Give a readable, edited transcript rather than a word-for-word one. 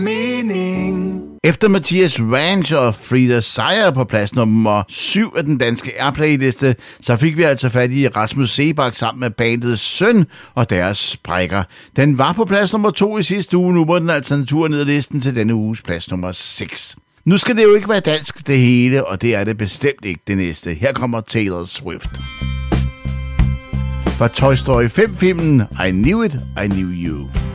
mening. Efter Mathias Ranch og Frida Seier på plads nummer 7 af den danske Airplay-liste, så fik vi altså fat i Rasmus Seebach sammen med bandet Søn og deres Sprækker. Den var på plads nummer 2 i sidste uge, nu må den altså en tur ned ad listen til denne uges plads nummer 6. Nu skal det jo ikke være dansk det hele, og det er det bestemt ikke det næste. Her kommer Taylor Swift. Fra Toy Story 5-filmen I Knew It, I Knew You.